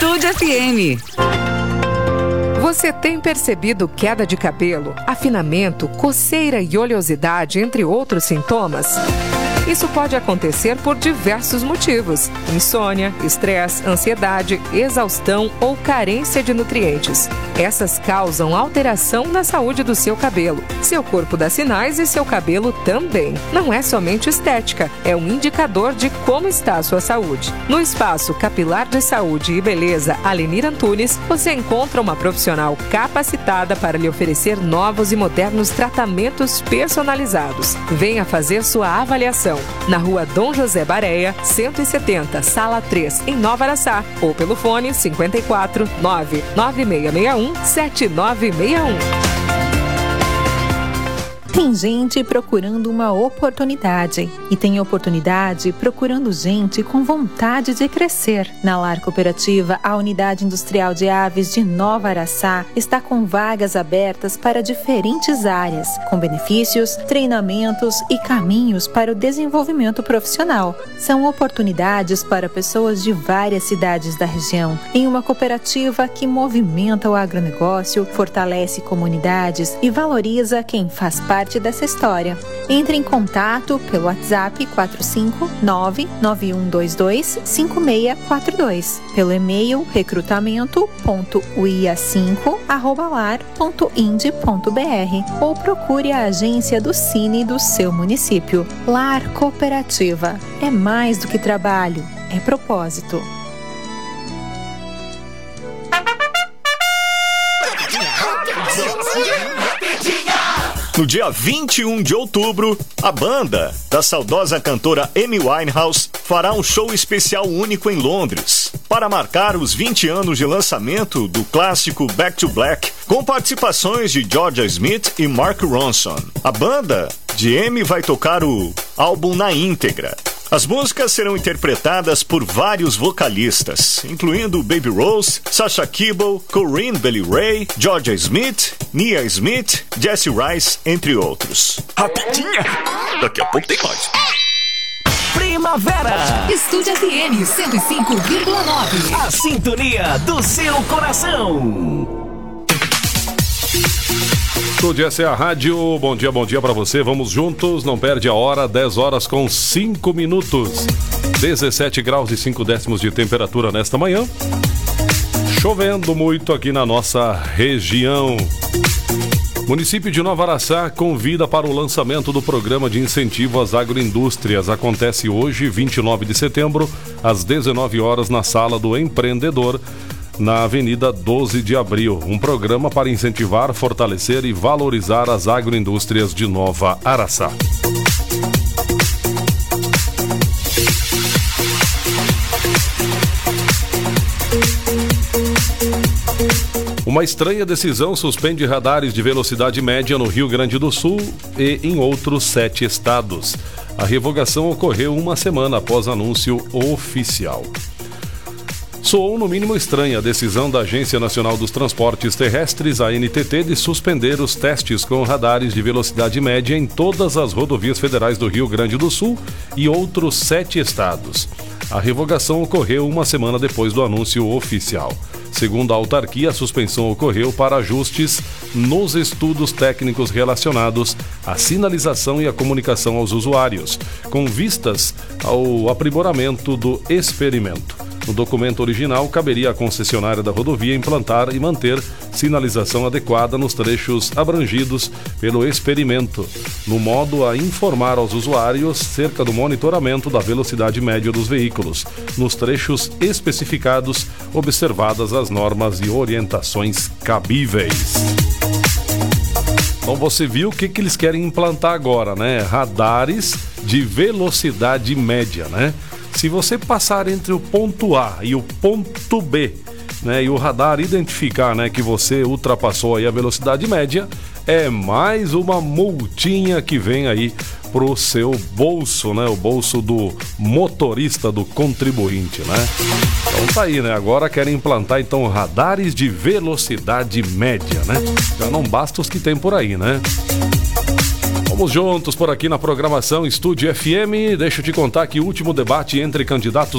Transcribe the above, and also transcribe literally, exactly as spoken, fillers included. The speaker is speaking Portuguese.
Estúdio F M. Você tem percebido queda de cabelo, afinamento, coceira e oleosidade, entre outros sintomas? Isso pode acontecer por diversos motivos: insônia, estresse, ansiedade, exaustão ou carência de nutrientes. Essas causam alteração na saúde do seu cabelo. Seu corpo dá sinais e seu cabelo também. Não é somente estética, é um indicador de como está a sua saúde. No Espaço Capilar de Saúde e Beleza Alenir Antunes, você encontra uma profissional capacitada para lhe oferecer novos e modernos tratamentos personalizados. Venha fazer sua avaliação na Rua Dom José Bareia, cento e setenta, Sala três, em Nova Araçá, ou pelo fone cinquenta e quatro, nove nove seis seis um, sete nove seis um. Tem gente procurando uma oportunidade e tem oportunidade procurando gente com vontade de crescer. Na Lar Cooperativa, a Unidade Industrial de Aves de Nova Araçá está com vagas abertas para diferentes áreas, com benefícios, treinamentos e caminhos para o desenvolvimento profissional. São oportunidades para pessoas de várias cidades da região, em uma cooperativa que movimenta o agronegócio, fortalece comunidades e valoriza quem faz parte dessa história. Entre em contato pelo WhatsApp quatro cinco nove nove um dois dois cinco seis quatro dois, pelo e-mail recrutamento ponto u i a cinco arroba lar ponto ind ponto b r ou procure a agência do Cine do seu município. Lar Cooperativa é mais do que trabalho, é propósito. No dia vinte e um de outubro, a banda da saudosa cantora Amy Winehouse fará um show especial único em Londres, para marcar os vinte anos de lançamento do clássico Back to Black, com participações de Georgia Smith e Mark Ronson. A banda de Amy vai tocar o álbum na íntegra. As músicas serão interpretadas por vários vocalistas, incluindo Baby Rose, Sasha Kibble, Corinne Bailey Rae, Georgia Smith, Nia Smith, Jessie Rice, entre outros. Rapidinha! Daqui a pouco tem mais. Primavera! Estúdio F M cento e cinco vírgula nove. A sintonia do seu coração. Estúdio, essa é a rádio. Bom dia, bom dia pra você. Vamos juntos, não perde a hora. dez horas com cinco minutos. dezessete graus e cinco décimos de temperatura nesta manhã. Chovendo muito aqui na nossa região. Município de Nova Araçá convida para o lançamento do programa de incentivo às agroindústrias. Acontece hoje, vinte e nove de setembro, às dezenove horas, na Sala do Empreendedor, na Avenida doze de abril. Um programa para incentivar, fortalecer e valorizar as agroindústrias de Nova Araçá. Uma estranha decisão suspende radares de velocidade média no Rio Grande do Sul e em outros sete estados. A revogação ocorreu uma semana após anúncio oficial. Soou no mínimo estranha a decisão da Agência Nacional dos Transportes Terrestres, a N T T, de suspender os testes com radares de velocidade média em todas as rodovias federais do Rio Grande do Sul e outros sete estados. A revogação ocorreu uma semana depois do anúncio oficial. Segundo a autarquia, a suspensão ocorreu para ajustes nos estudos técnicos relacionados à sinalização e à comunicação aos usuários, com vistas ao aprimoramento do experimento. No documento original, caberia à concessionária da rodovia implantar e manter sinalização adequada nos trechos abrangidos pelo experimento, no modo a informar aos usuários cerca do monitoramento da velocidade média dos veículos, nos trechos especificados, observadas as normas e orientações cabíveis. Então você viu o que, que eles querem implantar agora, né? Radares de velocidade média, né? Se você passar entre o ponto A e o ponto B, né, e o radar identificar, né, que você ultrapassou aí a velocidade média, é mais uma multinha que vem aí pro seu bolso, né, o bolso do motorista, do contribuinte, né? Então tá aí, né? Agora querem implantar então radares de velocidade média, né? Já não basta os que tem por aí, né? Vamos juntos por aqui na programação Estúdio F M. Deixa eu te contar que o último debate entre candidatos